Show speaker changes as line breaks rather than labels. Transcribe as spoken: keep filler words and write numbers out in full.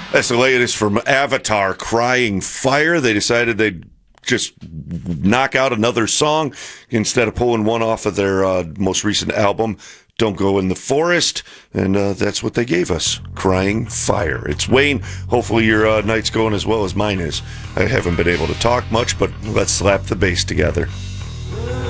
That's the latest from Avatar, Crying Fire. They decided they'd just knock out another song instead of pulling one off of their uh, most recent album, Don't Go in the Forest. And uh, that's what they gave us, Crying Fire. It's Wayne. Hopefully your uh, night's going as well as mine is. I haven't been able to talk much, but let's slap the bass together.